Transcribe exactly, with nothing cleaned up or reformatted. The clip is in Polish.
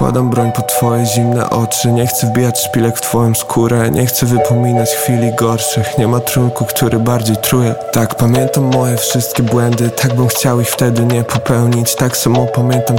Wkładam broń pod twoje zimne oczy. Nie chcę wbijać szpilek w twoją skórę. Nie chcę wypominać chwili gorszych. Nie ma trunku, który bardziej truje. Tak, pamiętam moje wszystkie błędy. Tak bym chciał ich wtedy nie popełnić. Tak samo pamiętam